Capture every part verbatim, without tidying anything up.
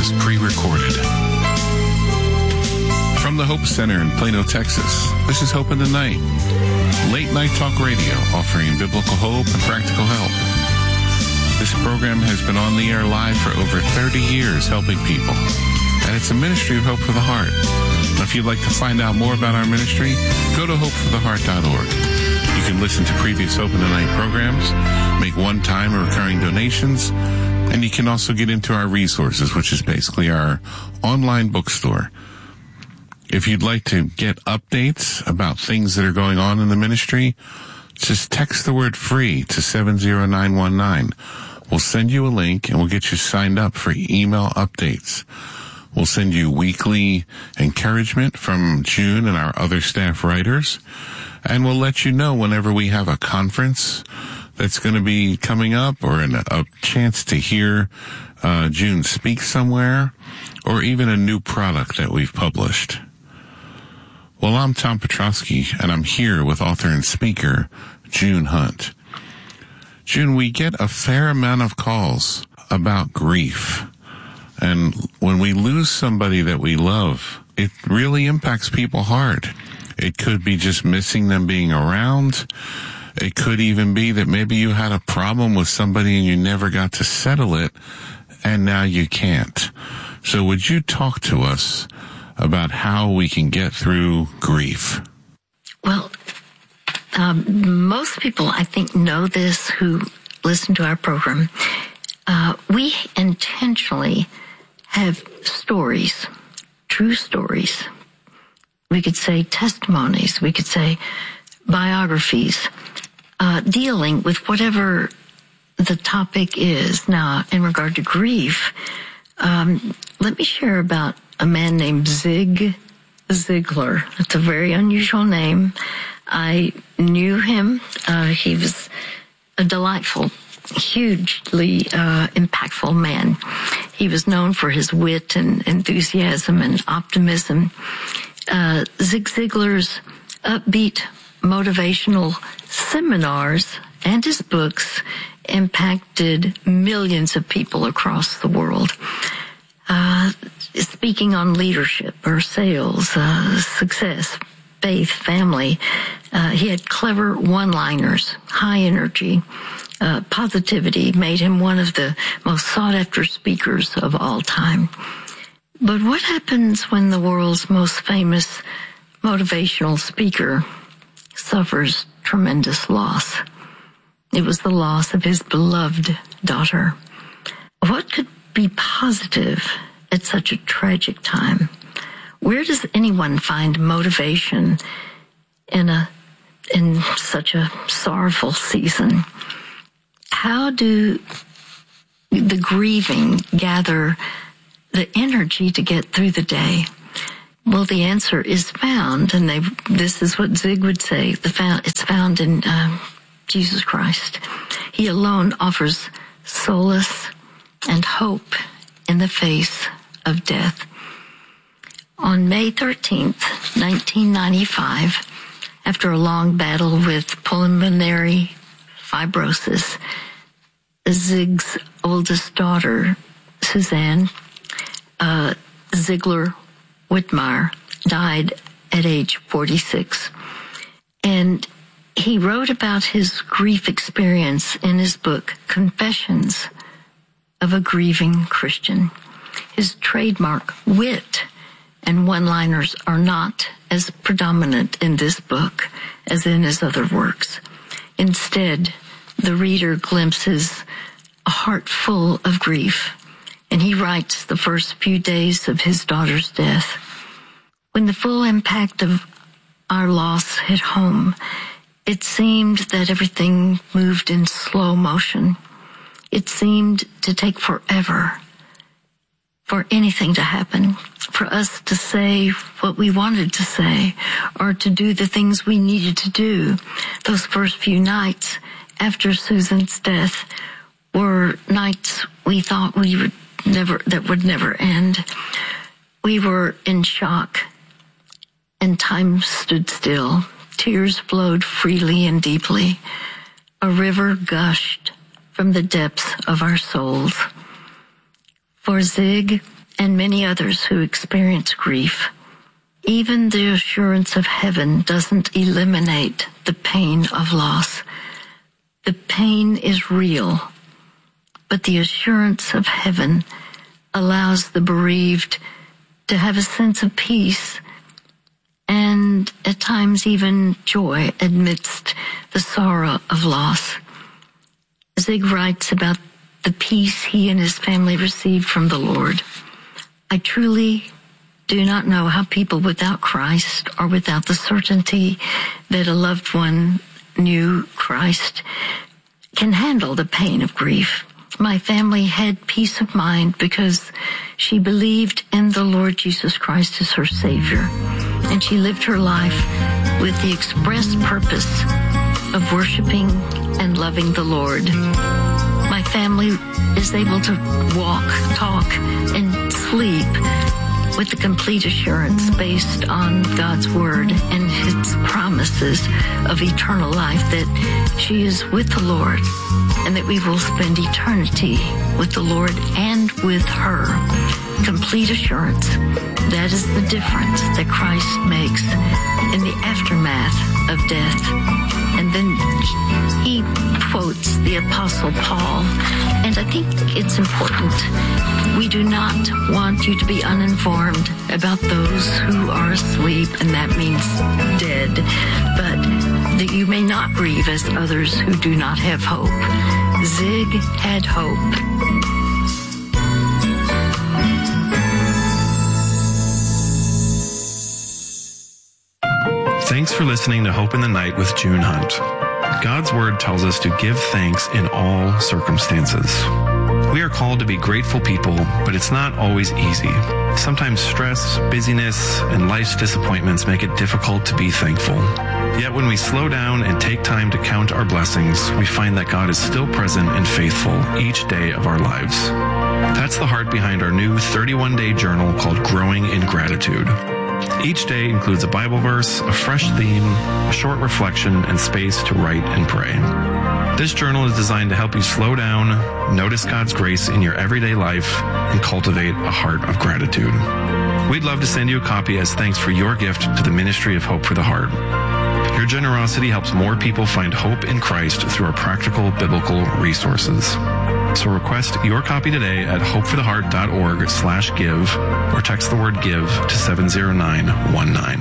was pre-recorded. From the Hope Center in Plano, Texas, this is Hope in the Night. Late night talk radio offering biblical hope and practical help. This program has been on the air live for over thirty years helping people. And it's a ministry of Hope for the Heart. Now, if you'd like to find out more about our ministry, go to hope for the heart dot org. You can listen to previous Hope in the Night programs, make one-time or recurring donations, and you can also get into our resources, which is basically our online bookstore. If you'd like to get updates about things that are going on in the ministry, just text the word free to seven zero nine one nine. We'll send you a link and we'll get you signed up for email updates. We'll send you weekly encouragement from June and our other staff writers. And we'll let you know whenever we have a conference that's going to be coming up, or an, a chance to hear uh, June speak somewhere, or even a new product that we've published. Well, I'm Tom Petrosky, and I'm here with author and speaker June Hunt. June, we get a fair amount of calls about grief. And when we lose somebody that we love, it really impacts people hard. It could be just missing them being around. It could even be that maybe you had a problem with somebody and you never got to settle it, and now you can't. So would you talk to us about how we can get through grief? Well, um, most people, I think, know this who listen to our program. Uh, we intentionally have stories, true stories. We could say testimonies. We could say biographies, uh, dealing with whatever the topic is. Now, in regard to grief, um, let me share about a man named Zig Ziglar. It's a very unusual name. I knew him. Uh, he was a delightful, hugely uh, impactful man. He was known for his wit and enthusiasm and optimism. Uh, Zig Ziglar's upbeat motivational seminars and his books impacted millions of people across the world. Uh, speaking on leadership or sales, uh, success, faith, family, uh, he had clever one-liners, high energy, uh, positivity, made him one of the most sought-after speakers of all time. But what happens when the world's most famous motivational speaker suffers tremendous loss? It was the loss of his beloved daughter. What could be positive at such a tragic time? Where does anyone find motivation in a in such a sorrowful season? How do the grieving gather the energy to get through the day? Well, the answer is found, and they, this is what Zig would say, the found, it's found in uh, Jesus Christ. He alone offers solace and hope in the face of death. On May thirteenth, nineteen ninety-five, after a long battle with pulmonary fibrosis, Zig's oldest daughter, Suzanne uh, Ziglar Whitmire, died at age forty-six. And he wrote about his grief experience in his book, Confessions of a Grieving Christian. His trademark wit and one-liners are not as predominant in this book as in his other works. Instead, the reader glimpses a heart full of grief, and he writes the first few days of his daughter's death. When the full impact of our loss hit home, it seemed that everything moved in slow motion. It seemed to take forever for anything to happen, for us to say what we wanted to say, or to do the things we needed to do. Those first few nights after Susan's death were nights we thought we would never, that would never end. We were in shock, and time stood still. Tears flowed freely and deeply. A river gushed from the depths of our souls. For Zig, and many others who experience grief. Even the assurance of heaven doesn't eliminate the pain of loss. The pain is real, but the assurance of heaven allows the bereaved to have a sense of peace and at times even joy amidst the sorrow of loss. Zig writes about the peace he and his family received from the Lord. I truly do not know how people without Christ or without the certainty that a loved one knew Christ can handle the pain of grief. My family had peace of mind because she believed in the Lord Jesus Christ as her Savior, and she lived her life with the express purpose of worshiping and loving the Lord. My family is able to walk, talk, and sleep with the complete assurance based on God's Word and His promises of eternal life, that she is with the Lord and that we will spend eternity with the Lord and with her. Complete assurance. That is the difference that Christ makes in the aftermath of death. And then he quotes the Apostle Paul, and I think it's important. We do not want you to be uninformed about those who are asleep, and that means dead, but that you may not grieve as others who do not have hope. Zig had hope. Thanks for listening to Hope in the Night with June Hunt. God's Word tells us to give thanks in all circumstances. We are called to be grateful people, but it's not always easy. Sometimes stress, busyness, and life's disappointments make it difficult to be thankful. Yet when we slow down and take time to count our blessings, we find that God is still present and faithful each day of our lives. That's the heart behind our new thirty-one day journal called Growing in Gratitude. Each day includes a Bible verse, a fresh theme, a short reflection, and space to write and pray. This journal is designed to help you slow down, notice God's grace in your everyday life, and cultivate a heart of gratitude. We'd love to send you a copy as thanks for your gift to the Ministry of Hope for the Heart. Your generosity helps more people find hope in Christ through our practical biblical resources. So request your copy today at hopefortheheart.org slash give or text the word give to seven zero nine one nine.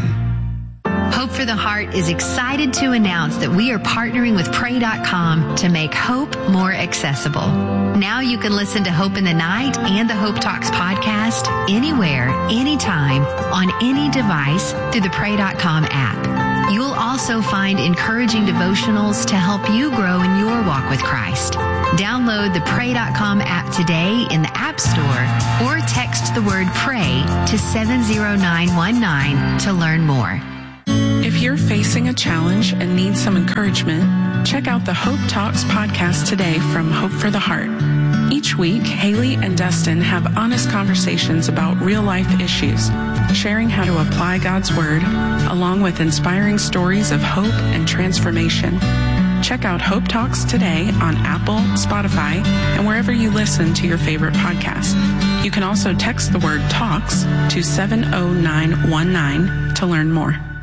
Hope for the Heart is excited to announce that we are partnering with pray dot com to make hope more accessible. Now you can listen to Hope in the Night and the Hope Talks podcast anywhere, anytime, on any device through the pray dot com app. You'll also find encouraging devotionals to help you grow in your walk with Christ. Download the pray dot com app today in the App Store or text the word PRAY to seven zero nine one nine to learn more. If you're facing a challenge and need some encouragement, check out the Hope Talks podcast today from Hope for the Heart. Each week, Haley and Dustin have honest conversations about real-life issues, sharing how to apply God's Word, along with inspiring stories of hope and transformation. Check out Hope Talks today on Apple, Spotify, and wherever you listen to your favorite podcast. You can also text the word TALKS to seven zero nine one nine to learn more.